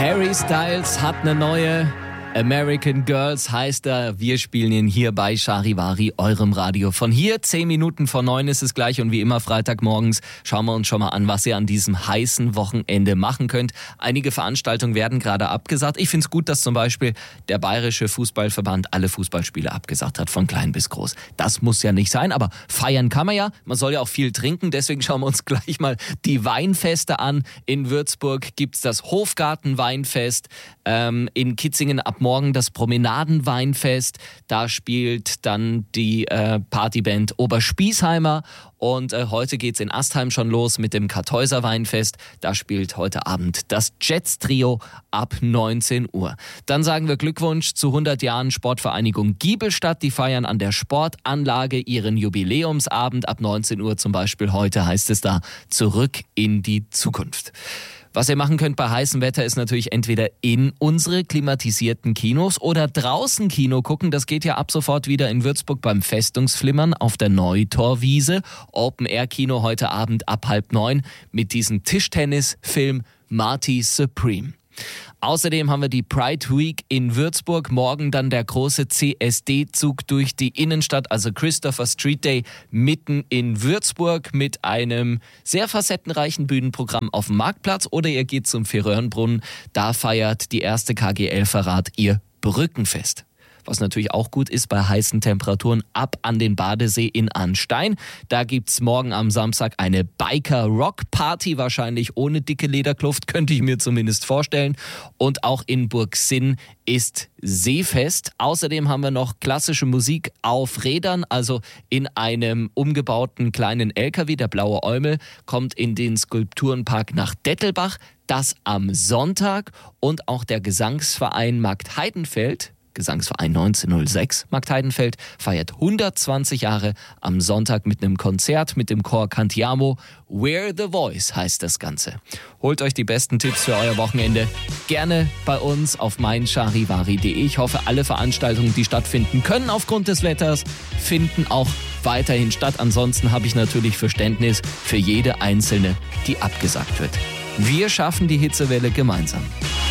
Harry Styles hat eine neue. American Girls heißt er. Wir spielen ihn hier bei Charivari, eurem Radio. Von hier 10 Minuten vor 9 ist es gleich und wie immer Freitagmorgens schauen wir uns schon mal an, was ihr an diesem heißen Wochenende machen könnt. Einige Veranstaltungen werden gerade abgesagt. Ich finde es gut, dass zum Beispiel der Bayerische Fußballverband alle Fußballspiele abgesagt hat, von klein bis groß. Das muss ja nicht sein, aber feiern kann man ja. Man soll ja auch viel trinken, deswegen schauen wir uns gleich mal die Weinfeste an. In Würzburg gibt's das Hofgarten-Weinfest, in Kitzingen ab morgen das Promenaden-Weinfest. Da spielt dann die Partyband Oberspießheimer. Und heute geht's in Astheim schon los mit dem Kartäuser Weinfest. Da spielt heute Abend das Jets-Trio ab 19 Uhr. Dann sagen wir Glückwunsch zu 100 Jahren Sportvereinigung Giebelstadt. Die feiern an der Sportanlage ihren Jubiläumsabend ab 19 Uhr zum Beispiel. Heute heißt es da Zurück in die Zukunft. Was ihr machen könnt bei heißem Wetter ist natürlich entweder in unsere klimatisierten Kinos oder draußen Kino gucken. Das geht ja ab sofort wieder in Würzburg beim Festungsflimmern auf der Neutorwiese. Open-Air-Kino heute Abend ab 8:30 mit diesem Tischtennisfilm Marty Supreme. Außerdem haben wir die Pride Week in Würzburg. Morgen dann der große CSD-Zug durch die Innenstadt, also Christopher Street Day mitten in Würzburg mit einem sehr facettenreichen Bühnenprogramm auf dem Marktplatz. Oder ihr geht zum Färöernbrunnen, da feiert die erste KGL Verrat ihr Brückenfest. Was natürlich auch gut ist bei heißen Temperaturen, ab an den Badesee in Arnstein. Da gibt's morgen am Samstag eine Biker-Rock-Party, wahrscheinlich ohne dicke Lederkluft, könnte ich mir zumindest vorstellen. Und auch in Burgsinn ist Seefest. Außerdem haben wir noch klassische Musik auf Rädern, also in einem umgebauten kleinen LKW. Der Blaue Eumel kommt in den Skulpturenpark nach Dettelbach. Das am Sonntag. Und auch der Gesangsverein Marktheidenfeld, Gesangsverein 1906 Marktheidenfeld, feiert 120 Jahre am Sonntag mit einem Konzert mit dem Chor Cantiamo. We're the Voice heißt das Ganze. Holt euch die besten Tipps für euer Wochenende gerne bei uns auf meincharivari.de. Ich hoffe, alle Veranstaltungen, die stattfinden können aufgrund des Wetters, finden auch weiterhin statt. Ansonsten habe ich natürlich Verständnis für jede einzelne, die abgesagt wird. Wir schaffen die Hitzewelle gemeinsam.